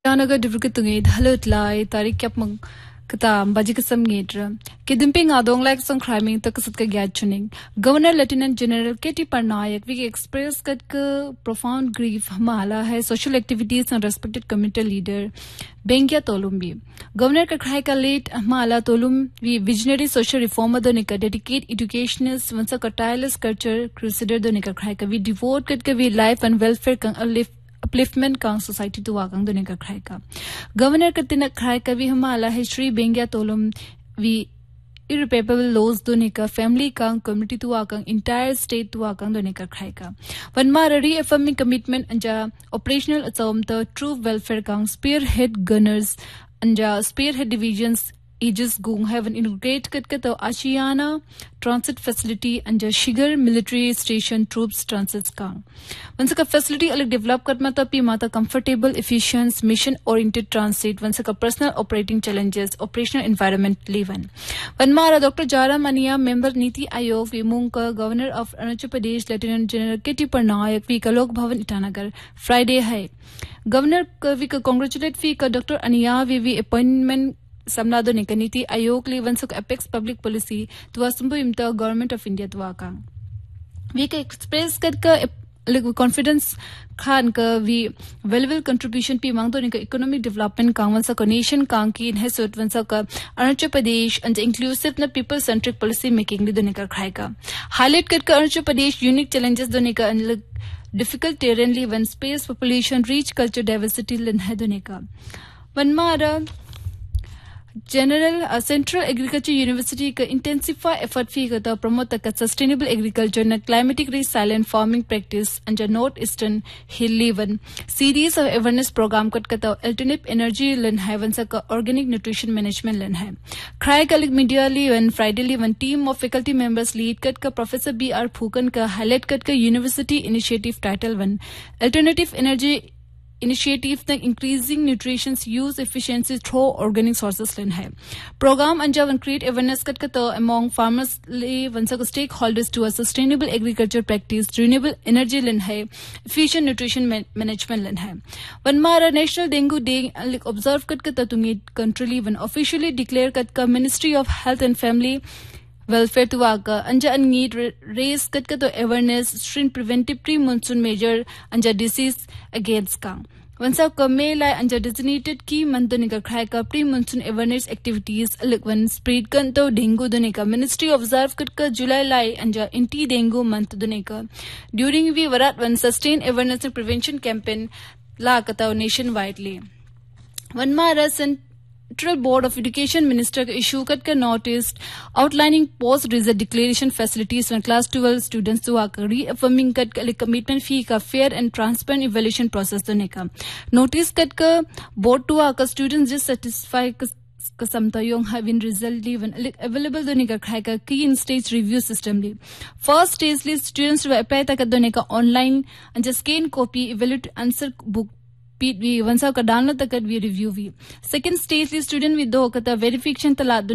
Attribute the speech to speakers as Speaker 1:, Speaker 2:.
Speaker 1: Yanaga Divukatungid, Halutli, Tarikapmung Katam, Bajikasam Gator, Kidimping Adong like some criming, Takasatka Gatchuning. Governor Lieutenant General Katie Parnayak, we express Katka profound grief, Mala has social activities and respected community leader, Bengia Tolumbi. Governor Kakraika late Mala Tolum, we visionary social reformer Donika, dedicate educationists, once a tireless culture, crusader Donika Kraika, we devote Katka, we life and welfare upliftment kang society to wakang done ka khai ka governor katina khai ka vi hamala history bengia tolum vi irreparable loss done ka family kang community to wakang entire state to wakang done ka khai ka vanma reaffirming commitment anja operational atom the true welfare kang spearhead gunners anja spearhead divisions Aegis Gung have an integrate Katkato Ashiana transit facility and Shigar military station troops transit kang. Once a facility alek develop katmata pi mata comfortable, efficient, mission oriented transit, once a personal operating challenges, operational environment levan. Vanmara Dr. Jara Mania, member Niti Ayog, Vimunka, Governor of Arunachal Pradesh, Lieutenant General Katie Parnayak, Vika Lok Bhavan Itanagar, Friday High. Governor Vika congratulate Vika Dr. Ania Vivi appointment Samnado Nikaniti Ayok Levansuk Apex Public Policy to Asumbu Imta Government of India to Waka. We can express Katka confidence Khan ka we valuable contribution pi mangdo nika economic development council ka nation kanki in hesut vansa ka Arunachal Pradesh and inclusive na people centric policy making li donika khai ka highlight kar ka Arunachal Pradesh unique challenges donika and difficult terrain li when space population reach culture diversity lin hai donika vanmara General Central Agriculture University ka intensify effort fi ka promote ka sustainable agriculture na climatic resilient farming practice and northeastern hill level series of awareness program kat ka alternate energy len heaven sa ka organic nutrition management len hai cry ka media li when Friday li one team of faculty members lead kat ka Professor B.R. Phukan ka highlight kat ka university initiative title 1 alternative energy initiative the increasing nutrition use efficiency through organic sources len hai program anja one create awareness kat among farmers le vansa stakeholders to a sustainable agriculture practice renewable energy len hai efficient nutrition management len hai one mara national dengue day observe kat tungi country when officially declare kat Ministry of Health and Family Welfare to Waka anja need raise kat to awareness string preventive pre-monsoon measure anja disease against kang once a kamela anja designated key mandonika khai ka pre-monsoon awareness activities when spread kanto dengue donika ministry observe kat ka July lai anja anti dengue month donika during we varat when sustain awareness and prevention campaign la kata nationwidely one mara Central Board of Education Minister issued a notice outlining post-result declaration facilities when class 12 students to reaffirming commitment fee ka fair and transparent evaluation process to notice ka board to students dissatisfy kasamta yong having result even available donika khai ka key in stage review system li first stage list students to apply ta donika online and just scan copy evaluate answer book we once ka download the we review we second stage student with the verification tala